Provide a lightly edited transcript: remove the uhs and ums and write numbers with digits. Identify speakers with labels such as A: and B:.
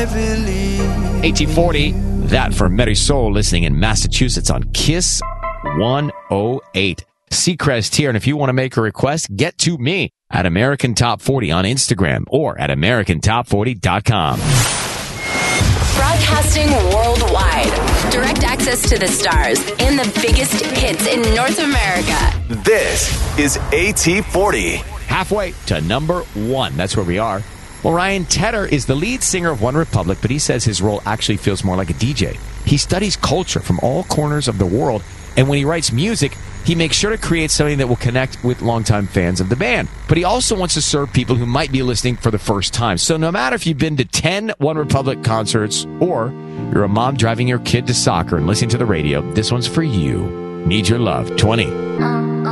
A: 1840, that for Marisol listening in Massachusetts on Kiss 108. Seacrest here, and if you want to make a request, get to me at American Top 40 on Instagram or at AmericanTop40.com.
B: Broadcasting worldwide. Direct access to the stars and the biggest hits in North America.
C: This is AT40.
A: Halfway to number 1. That's where we are. Well, Ryan Tedder is the lead singer of One Republic, but he says his role actually feels more like a DJ. He studies culture from all corners of the world, and when he writes music, he makes sure to create something that will connect with longtime fans of the band. But he also wants to serve people who might be listening for the first time. So no matter if you've been to 10 One Republic concerts or you're a mom driving your kid to soccer and listening to the radio, this one's for you. Need Your Love, 20.